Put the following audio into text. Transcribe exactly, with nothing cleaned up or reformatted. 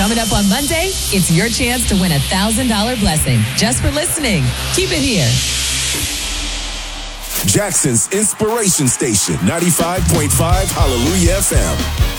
Coming up on Monday, it's your chance to win a one thousand dollars blessing just for listening. Keep it here. Jackson's Inspiration Station, ninety-five point five Hallelujah F M.